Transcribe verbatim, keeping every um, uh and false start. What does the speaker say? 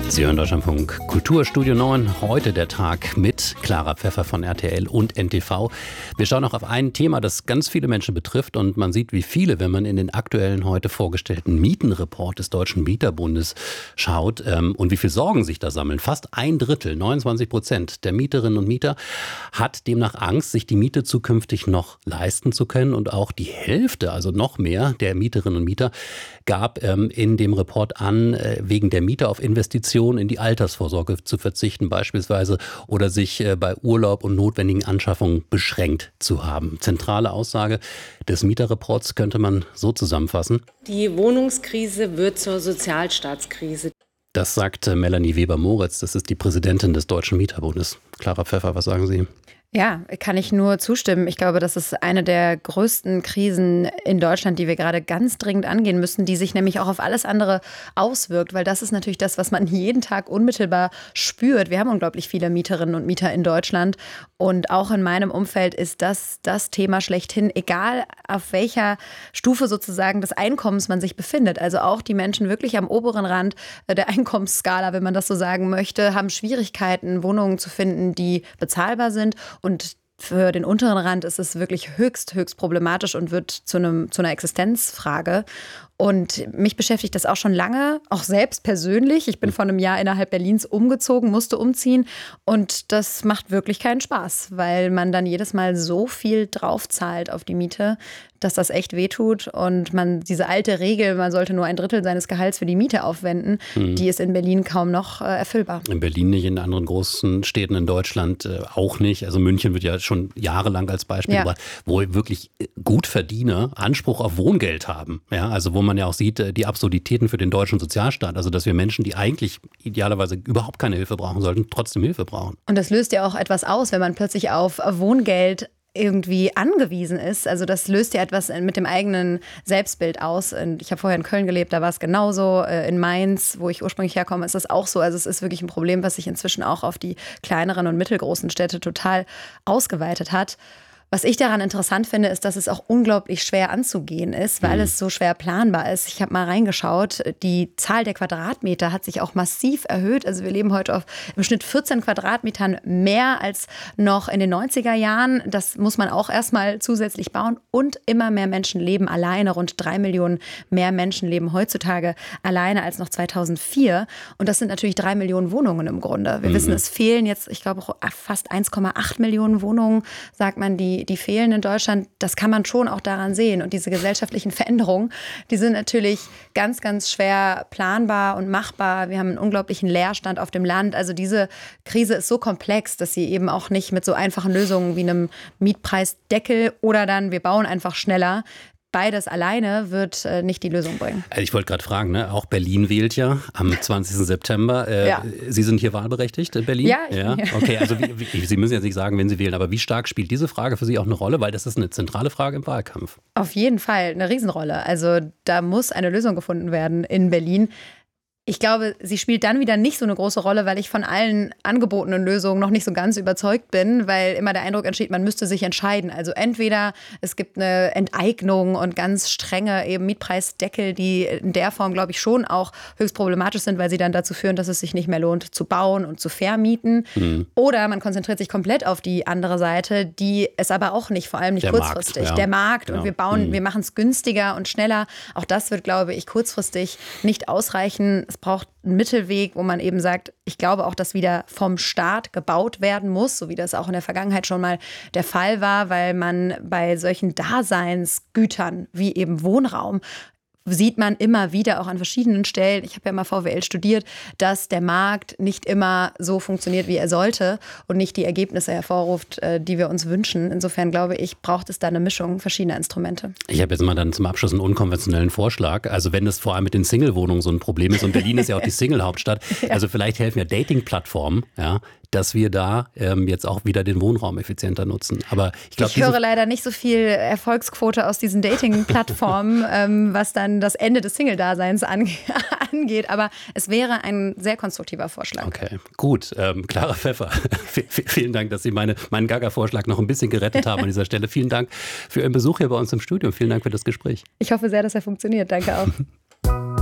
Sie hören Deutschlandfunk Kultur Studio neun. Heute der Tag mit Clara Pfeffer von R T L und N T V. Wir schauen noch auf ein Thema, das ganz viele Menschen betrifft. Und man sieht, wie viele, wenn man in den aktuellen heute vorgestellten Mietenreport des Deutschen Mieterbundes schaut ähm, und wie viele Sorgen sich da sammeln. Fast ein Drittel, neunundzwanzig Prozent der Mieterinnen und Mieter hat demnach Angst, sich die Miete zukünftig noch leisten zu können. Und auch die Hälfte, also noch mehr der Mieterinnen und Mieter, gab ähm, in dem Report an, äh, wegen der Miete auf Investitionen in die Altersvorsorge zu verzichten beispielsweise oder sich äh, bei Urlaub und notwendigen Anschaffungen beschränkt zu haben. Zentrale Aussage des Mieterreports könnte man so zusammenfassen: Die Wohnungskrise wird zur Sozialstaatskrise. Das sagt äh, Melanie Weber-Moritz, das ist die Präsidentin des Deutschen Mieterbundes. Clara Pfeffer, was sagen Sie? Ja, kann ich nur zustimmen. Ich glaube, das ist eine der größten Krisen in Deutschland, die wir gerade ganz dringend angehen müssen, die sich nämlich auch auf alles andere auswirkt, weil das ist natürlich das, was man jeden Tag unmittelbar spürt. Wir haben unglaublich viele Mieterinnen und Mieter in Deutschland und auch in meinem Umfeld ist das das Thema schlechthin, egal auf welcher Stufe sozusagen des Einkommens man sich befindet. Also auch die Menschen wirklich am oberen Rand der Einkommensskala, wenn man das so sagen möchte, haben Schwierigkeiten, Wohnungen zu finden, die bezahlbar sind. Und für den unteren Rand ist es wirklich höchst, höchst problematisch und wird zu einem, zu einer Existenzfrage. Und mich beschäftigt das auch schon lange, auch selbst persönlich. Ich bin vor einem Jahr innerhalb Berlins umgezogen, musste umziehen. Und das macht wirklich keinen Spaß, weil man dann jedes Mal so viel draufzahlt auf die Miete, dass das echt wehtut. Und man diese alte Regel, man sollte nur ein Drittel seines Gehalts für die Miete aufwenden, mhm. die ist in Berlin kaum noch äh, erfüllbar. In Berlin nicht, in anderen großen Städten in Deutschland äh, auch nicht. Also München wird ja schon jahrelang als Beispiel ja. gebracht, wo wirklich Gutverdiener Anspruch auf Wohngeld haben. Ja, also wo man ja auch sieht, die Absurditäten für den deutschen Sozialstaat. Also dass wir Menschen, die eigentlich idealerweise überhaupt keine Hilfe brauchen sollten, trotzdem Hilfe brauchen. Und das löst ja auch etwas aus, wenn man plötzlich auf Wohngeld irgendwie angewiesen ist. Also das löst ja etwas mit dem eigenen Selbstbild aus. Und ich habe vorher in Köln gelebt, da war es genauso. In Mainz, wo ich ursprünglich herkomme, ist das auch so. Also es ist wirklich ein Problem, was sich inzwischen auch auf die kleineren und mittelgroßen Städte total ausgeweitet hat. Was ich daran interessant finde, ist, dass es auch unglaublich schwer anzugehen ist, weil mhm. es so schwer planbar ist. Ich habe mal reingeschaut, die Zahl der Quadratmeter hat sich auch massiv erhöht. Also wir leben heute auf im Schnitt vierzehn Quadratmetern mehr als noch in den neunziger Jahren. Das muss man auch erstmal zusätzlich bauen. Und immer mehr Menschen leben alleine. Rund drei Millionen mehr Menschen leben heutzutage alleine als noch zweitausendvier. Und das sind natürlich drei Millionen Wohnungen im Grunde. Wir mhm. wissen, es fehlen jetzt, ich glaube, fast eins Komma acht Millionen Wohnungen, sagt man, die die fehlen in Deutschland, das kann man schon auch daran sehen. Und diese gesellschaftlichen Veränderungen, die sind natürlich ganz, ganz schwer planbar und machbar. Wir haben einen unglaublichen Leerstand auf dem Land. Also diese Krise ist so komplex, dass sie eben auch nicht mit so einfachen Lösungen wie einem Mietpreisdeckel oder dann wir bauen einfach schneller. Beides alleine wird äh, nicht die Lösung bringen. Ich wollte gerade fragen, ne? Auch Berlin wählt ja am zwanzigsten September. Äh, ja. Sie sind hier wahlberechtigt in Berlin? Ja, ich ja? bin hier. Okay, also wie, wie, Sie müssen jetzt nicht sagen, wenn Sie wählen, aber wie stark spielt diese Frage für Sie auch eine Rolle? Weil das ist eine zentrale Frage im Wahlkampf. Auf jeden Fall eine Riesenrolle. Also da muss eine Lösung gefunden werden in Berlin. Ich glaube, sie spielt dann wieder nicht so eine große Rolle, weil ich von allen angebotenen Lösungen noch nicht so ganz überzeugt bin, weil immer der Eindruck entsteht, man müsste sich entscheiden. Also entweder es gibt eine Enteignung und ganz strenge eben Mietpreisdeckel, die in der Form, glaube ich, schon auch höchst problematisch sind, weil sie dann dazu führen, dass es sich nicht mehr lohnt zu bauen und zu vermieten. Mhm. Oder man konzentriert sich komplett auf die andere Seite, die es aber auch nicht, vor allem nicht der kurzfristig. Markt, ja. Der Markt Genau. und wir bauen, mhm. wir machen es günstiger und schneller. Auch das wird, glaube ich, kurzfristig nicht ausreichen. Es braucht einen Mittelweg, wo man eben sagt, ich glaube auch, dass wieder vom Staat gebaut werden muss, so wie das auch in der Vergangenheit schon mal der Fall war, weil man bei solchen Daseinsgütern wie eben Wohnraum sieht man immer wieder auch an verschiedenen Stellen, ich habe ja mal V W L studiert, dass der Markt nicht immer so funktioniert, wie er sollte und nicht die Ergebnisse hervorruft, die wir uns wünschen. Insofern glaube ich, braucht es da eine Mischung verschiedener Instrumente. Ich habe jetzt mal dann zum Abschluss einen unkonventionellen Vorschlag. Also wenn es vor allem mit den Single-Wohnungen so ein Problem ist und Berlin ist ja auch die Single-Hauptstadt, ja. also vielleicht helfen ja Dating-Plattformen, ja, dass wir da ähm, jetzt auch wieder den Wohnraum effizienter nutzen. Aber ich glaube, ich höre leider nicht so viel Erfolgsquote aus diesen Dating-Plattformen, ähm, was dann das Ende des Single-Daseins ange- angeht. Aber es wäre ein sehr konstruktiver Vorschlag. Okay, gut. Ähm, Clara Pfeffer, v- v- vielen Dank, dass Sie meine, meinen Gaga-Vorschlag noch ein bisschen gerettet haben an dieser Stelle. Vielen Dank für Ihren Besuch hier bei uns im Studio. Vielen Dank für das Gespräch. Ich hoffe sehr, dass er funktioniert. Danke auch.